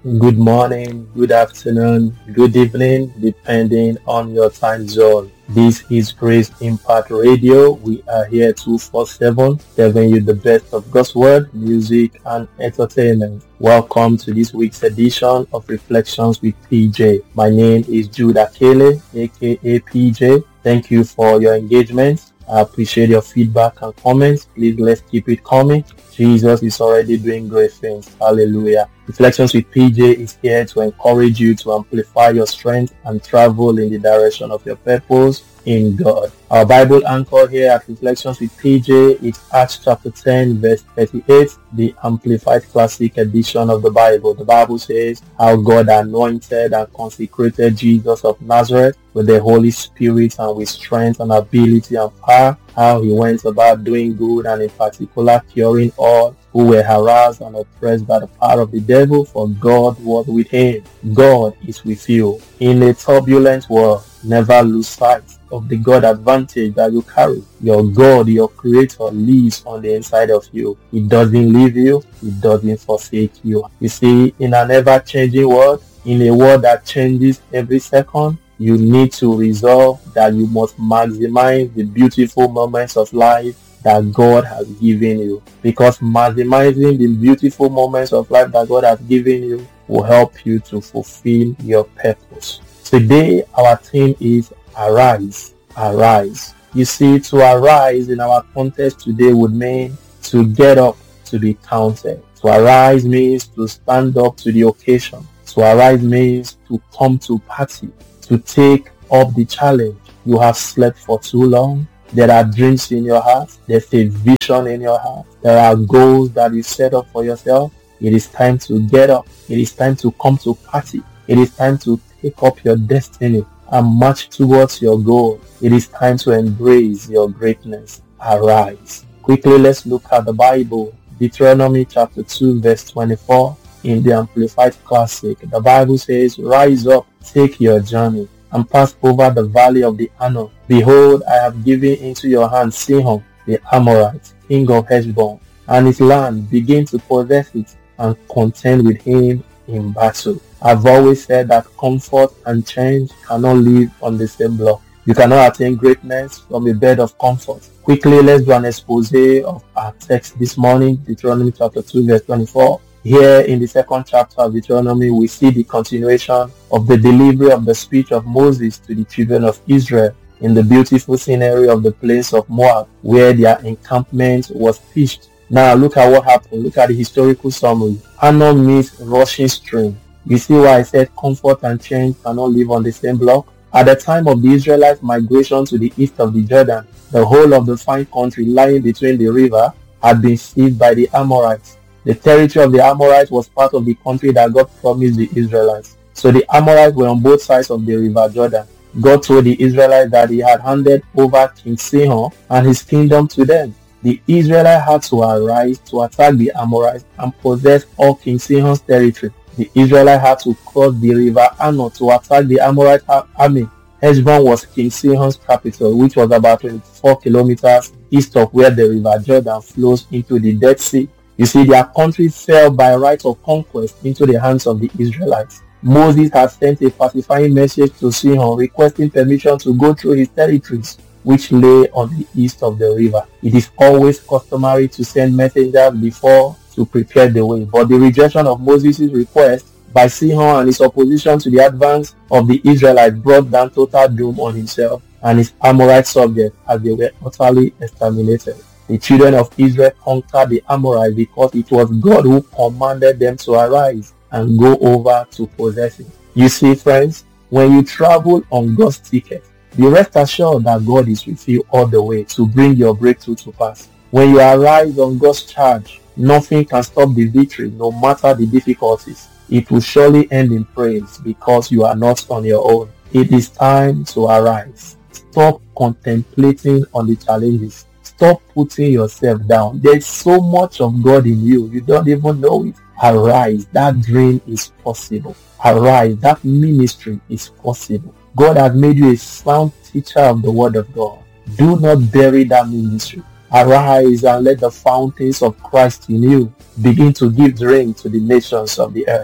Good morning, good afternoon, good evening, depending on your time zone. This is Grace Impact Radio. We are here 247, serving you the best of God's Word, music, and entertainment. Welcome to this week's edition of Reflections with PJ. My name is Jude Akele, aka PJ. Thank you for your engagement. I appreciate your feedback and comments. Please let's keep it coming. Jesus is already doing great things. Hallelujah. Reflections with PJ is here to encourage you to amplify your strength and travel in the direction of your purpose in God. Our Bible anchor here at Reflections with PJ is Acts chapter 10 verse 38, the Amplified Classic Edition of the Bible. The Bible says how God anointed and consecrated Jesus of Nazareth with the Holy Spirit and with strength and ability and power, how he went about doing good and in particular curing all who were harassed and oppressed by the power of the devil, for God was with him. God is with you. In a turbulent world, never lose sight of the God advantage that you carry. Your God, your Creator, lives on the inside of you. He doesn't leave you. He doesn't forsake you. You see, in an ever-changing world, in a world that changes every second, you need to resolve that you must maximize the beautiful moments of life that God has given you. Because maximizing the beautiful moments of life that God has given you will help you to fulfill your purpose. Today, our theme is Arise. Arise. You see, to arise in our context today would mean to get up to be counted. To arise means to stand up to the occasion. To arise means to come to party, to take up the challenge. You have slept for too long. There are dreams in your heart. There's a vision in your heart. There are goals that you set up for yourself. It is time to get up. It is time to come to party. It is time to take up your destiny and march towards your goal. It is time to embrace your greatness. Arise. Quickly, let's look at the Bible. Deuteronomy chapter 2 verse 24 in the Amplified Classic. The Bible says, "Rise up, take your journey, and pass over the valley of the Arnon. Behold, I have given into your hand Sihon, the Amorite, king of Heshbon, and his land. Begin to possess it and contend with him in battle." I've always said that comfort and change cannot live on the same block. You cannot attain greatness from a bed of comfort. Quickly, let's do an expose of our text this morning, Deuteronomy chapter 2 verse 24. Here in the second chapter of Deuteronomy, we see the continuation of the delivery of the speech of Moses to the children of Israel in the beautiful scenery of the plains of Moab, where their encampment was pitched. Now look at what happened. Look at the historical summary. Arnon means rushing stream. You see why I said comfort and change cannot live on the same block? At the time of the Israelites' migration to the east of the Jordan, the whole of the fine country lying between the river had been seized by the Amorites. The territory of the Amorites was part of the country that God promised the Israelites. So the Amorites were on both sides of the river Jordan. God told the Israelites that he had handed over King Sihon and his kingdom to them. The Israelites had to arise to attack the Amorites and possess all King Sihon's territory. The Israelites had to cross the river Arnon to attack the Amorite army. Heshbon was King Sihon's capital, which was about 24 kilometers east of where the river Jordan flows into the Dead Sea. You see, their country fell by right of conquest into the hands of the Israelites. Moses had sent a pacifying message to Sihon requesting permission to go through his territories, which lay on the east of the river. It is always customary to send messengers before to prepare the way, but the rejection of Moses' request by Sihon and his opposition to the advance of the Israelites brought down total doom on himself and his Amorite subjects as they were utterly exterminated. The children of Israel conquered the Amorites because it was God who commanded them to arise and go over to possess it. You see, friends, when you travel on God's ticket, be rest assured that God is with you all the way to bring your breakthrough to pass. When you arise on God's charge, nothing can stop the victory, no matter the difficulties. It will surely end in praise because you are not on your own. It is time to arise. Stop contemplating on the challenges. Stop putting yourself down. There's so much of God in you. You don't even know it. Arise. That dream is possible. Arise. That ministry is possible. God has made you a sound teacher of the word of God. Do not bury that ministry. Arise and let the fountains of Christ in you begin to give drink to the nations of the earth.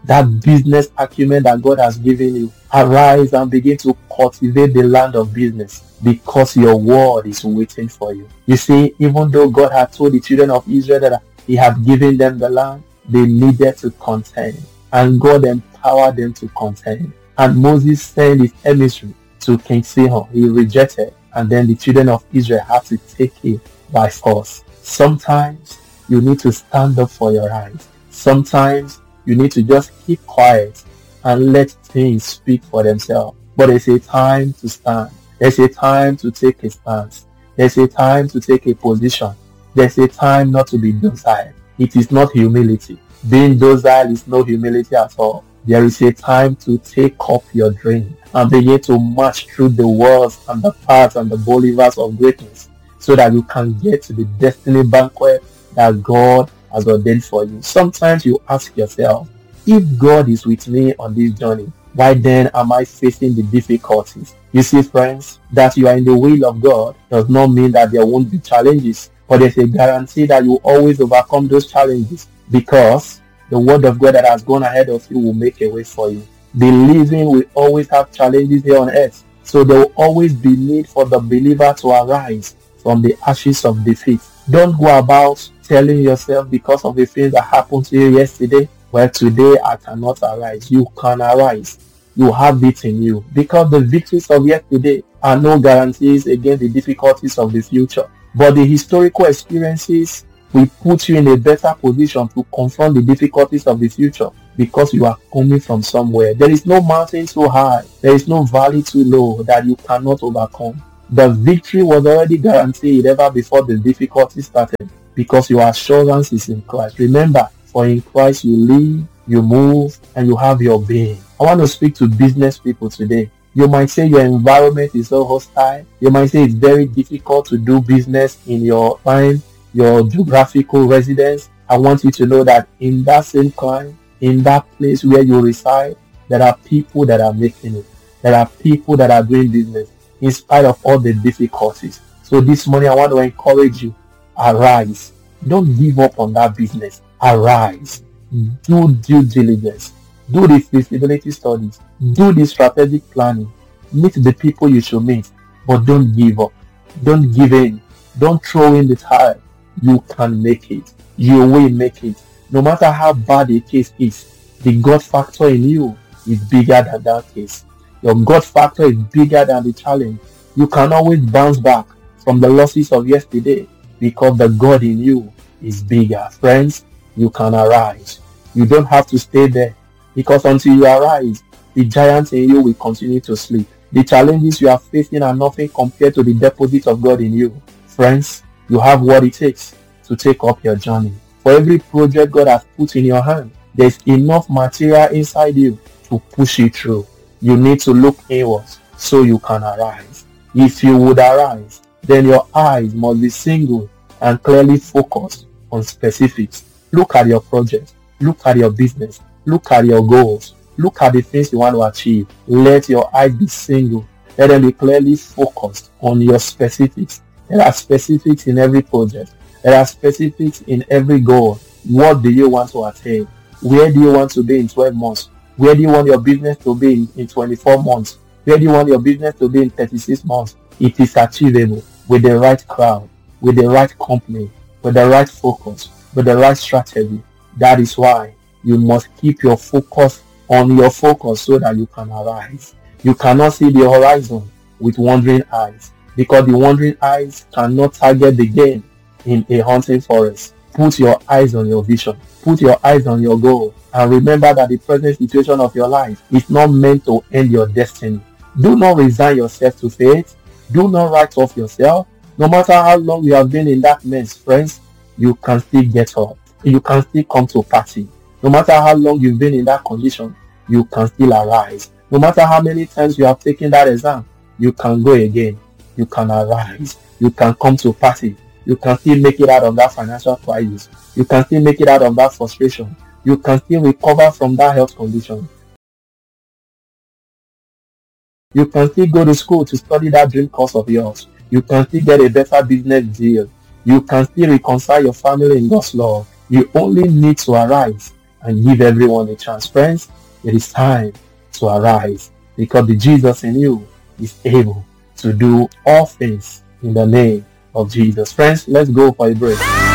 that business acumen that God has given you. Arise and begin to cultivate the land of business, because your word is waiting for you. You see, even though God had told the children of Israel that he had given them the land, they needed to contend, and God empowered them to contend. And Moses sent his emissary to King Sihon. He rejected, and then the children of Israel had to take it by force. Sometimes you need to stand up for your rights. Sometimes you need to just keep quiet and let things speak for themselves. But there's a time to stand. There's a time to take a stance. There's a time to take a position. There's a time not to be docile. It is not humility. Being docile is no humility at all. There is a time to take up your dream and begin to march through the walls and the paths and the boulevards of greatness, so that you can get to the destiny banquet that God has ordained for you. Sometimes you ask yourself, if God is with me on this journey, why then am I facing the difficulties? You see, friends, that you are in the will of God does not mean that there won't be challenges, but there's a guarantee that you always overcome those challenges, because the word of God that has gone ahead of you will make a way for you. Believing will always have challenges here on earth, so there will always be need for the believer to arise from the ashes of defeat. Don't go about telling yourself, because of the things that happened to you yesterday, well, today I cannot arise. You can arise. You have it in you, because the victories of yesterday are no guarantees against the difficulties of the future. But the historical experiences will put you in a better position to confront the difficulties of the future, because you are coming from somewhere. There is no mountain too high. There is no valley too low that you cannot overcome. The victory was already guaranteed ever before the difficulty started, because your assurance is in Christ. Remember, for in Christ you live, you move, and you have your being. I want to speak to business people today. You might say your environment is so hostile. You might say it's very difficult to do business in your time, your geographical residence. I want you to know that in that same clime, in that place where you reside, there are people that are making it. There are people that are doing business in spite of all the difficulties. So this morning I want to encourage you. Arise. Don't give up on that business. Arise. Do due diligence. Do the feasibility studies. Do the strategic planning. Meet the people you should meet. But don't give up. Don't give in. Don't throw in the towel. You can make it. You will make it. No matter how bad a case is, the God factor in you is bigger than that case. Your God factor is bigger than the challenge. You can always bounce back from the losses of yesterday, because the God in you is bigger. Friends, you can arise. You don't have to stay there, because until you arise, the giants in you will continue to sleep. The challenges you are facing are nothing compared to the deposit of God in you. Friends, you have what it takes to take up your journey. For every project God has put in your hand, there's enough material inside you to push you through. You need to look inwards so you can arise. If you would arise, then your eyes must be single and clearly focused on specifics. Look at your project. Look at your business. Look at your goals. Look at the things you want to achieve. Let your eyes be single. Let them be clearly focused on your specifics. There are specifics in every project. There are specifics in every goal. What do you want to attain? Where do you want to be in 12 months? Where do you want your business to be in 24 months? Where do you want your business to be in 36 months? It is achievable with the right crowd, with the right company, with the right focus, with the right strategy. That is why you must keep your focus on your focus so that you can arise. You cannot see the horizon with wandering eyes, because the wandering eyes cannot target the game in a hunting forest. Put your eyes on your vision. Put your eyes on your goal. And remember that the present situation of your life is not meant to end your destiny. Do not resign yourself to fate. Do not write off yourself. No matter how long you have been in that mess, friends, you can still get up. You can still come to party. No matter how long you've been in that condition, you can still arise. No matter how many times you have taken that exam, you can go again. You can arise. You can come to party. You can still make it out of that financial crisis. You can still make it out of that frustration. You can still recover from that health condition. You can still go to school to study that dream course of yours. You can still get a better business deal. You can still reconcile your family in God's love. You only need to arise and give everyone a chance. Friends, it is time to arise because the Jesus in you is able to do all things in the name of Jesus. Friends, let's go for a break.